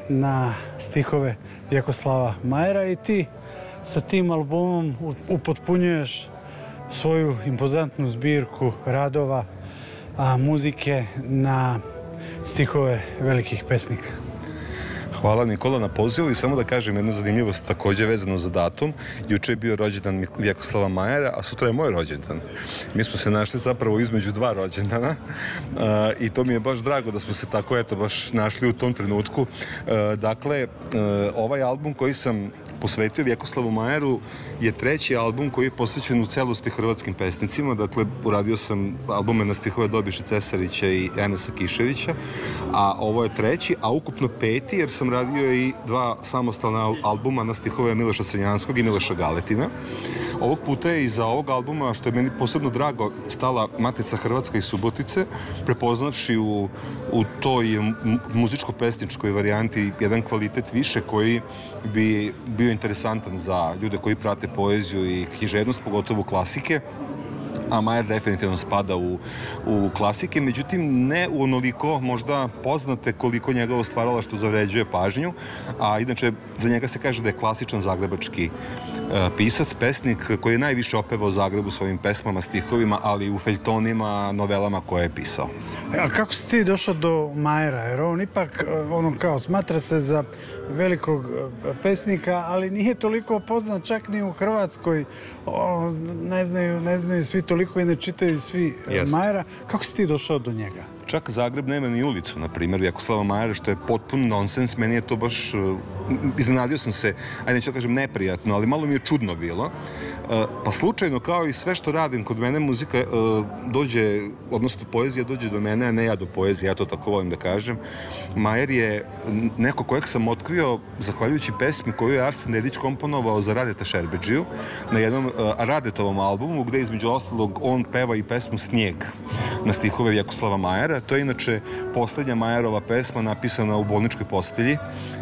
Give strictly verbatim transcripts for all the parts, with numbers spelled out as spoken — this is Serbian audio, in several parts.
na stihove Vjekoslava Majera i ti sa tim albumom upotpunjuješ svoju impozantnu zbirku radova, a, muzike na stihove velikih pesnika. Hvala Nikola na pozivu i samo da kažem jednu zanimljivost takođe vezano za datum. Juče je bio rođendan Vjekoslava Majera, a sutra je moj rođendan. Mi smo se našli zapravo između dva rođendana uh, i to mi je baš drago da smo se tako eto baš našli u tom trenutku. Uh, dakle, uh, ovaj album koji sam posvetio Vjekoslavu Majeru je treći album koji je posvećen u celosti hrvatskim pesnicima. Dakle, uradio sam albume na stihove Dobiše Cesarića i Enesa Kiševića, a ovo je treći, a ukupno peti, jer sam radio i dva samostalna albuma na stihove Miloša Crnjanskog i Miloša Galetina. Ovog puta je iza ovog albuma, što je meni posebno drago, stala Matica Hrvatska iz Subotice, prepoznavši u, u toj muzičko-pesničkoj varijanti jedan kvalitet više koji bi bio interesantan za ljude koji prate poeziju i književnost, pogotovo klasike. A Majer definitivno spada u, u klasike, međutim ne u onoliko možda poznate koliko njegovo stvarala što zavređuje pažnju, a inače za njega se kaže da je klasičan zagrebački e, pisac, pesnik koji je najviše opevao Zagrebu svojim pesmama, stihovima, ali i u feljtonima, novelama koje je pisao. A kako si ti došao do Majera? Jer on ipak, ono kao, smatra se za velikog pesnika, ali nije toliko poznat čak ni u Hrvatskoj. O, ne znaju, ne znaju svi toliko i ne čitaju svi Jest. Majera. Kako si ti došao do njega? Čak Zagreb nema ni ulicu, na primjer, Vjekoslava Majera, što je potpun nonsens. Meni je to baš, uh, iznenadio sam se, ajde neću da kažem neprijatno, ali malo mi je čudno bilo. Uh, pa slučajno, kao i sve što radim, kod mene muzika uh, dođe, odnosno poezija dođe do mene, a ne ja do poezije, ja to tako volim da kažem. Majer je neko kojeg sam otkrio zahvaljujući pesmi koju je Arsen Dedić komponovao za Radeta Šerbedžiju na jednom uh, Radetovom albumu, gde između ostalog on peva i pesmu Snijeg na stihove Vjekoslava Majera. To je inače poslednja Majerova pesma napisana u bolničkoj postelji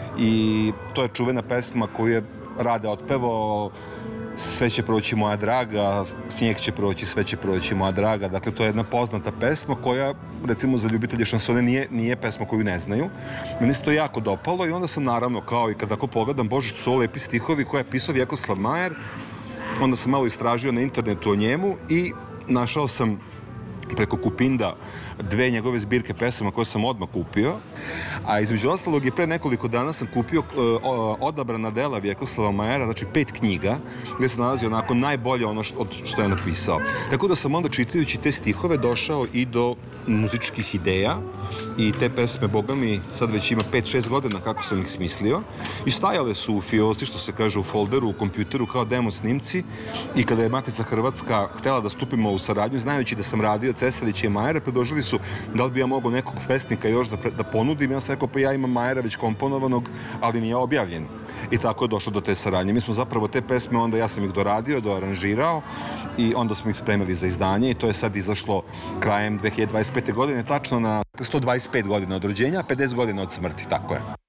i to je čuvena pesma koju je Rade otpevao. Sve će proći moja draga, snijeg će proći, sve će proći moja draga. Dakle, to je jedna poznata pesma koja, recimo, za ljubitelje šansone nije, nije pesma koju ne znaju. Meni se to jako dopalo i onda sam, naravno, kao i kad tako pogledam, bože, što su ovo lepi stihovi koje je pisao Vjekoslav Majer, onda sam malo istražio na internetu o njemu i našao sam preko Kupinda dve njegove zbirke pesama koje sam odmah kupio, a između ostalog i pre nekoliko dana sam kupio uh, odabrana dela Vjekoslava Majera, znači pet knjiga, gde se nalazi onako najbolje ono što, što je napisao. Tako da sam onda čitajući te stihove došao i do muzičkih ideja i te pesme, boga mi, sad već ima pet šest godina kako sam ih smislio i stajale su u fioci, što se kaže, u folderu, u kompjuteru kao demo snimci i kada je Matica Hrvatska htela da stupimo u saradnju, znajući da sam radio Cesarića i Majera, predložili su da li bi ja mogao nekog pesnika još da, da ponudim. Ja sam rekao, pa ja imam Majera već komponovanog, ali nije objavljen. I tako je došlo do te saradnje. Mi smo zapravo te pesme, onda ja sam ih doradio, doaranžirao i onda smo ih spremili za izdanje i to je sad izašlo krajem dve hiljade dvadeset pete. godine, tačno na sto dvadeset pet godina od rođenja, pedeset godina od smrti, tako je.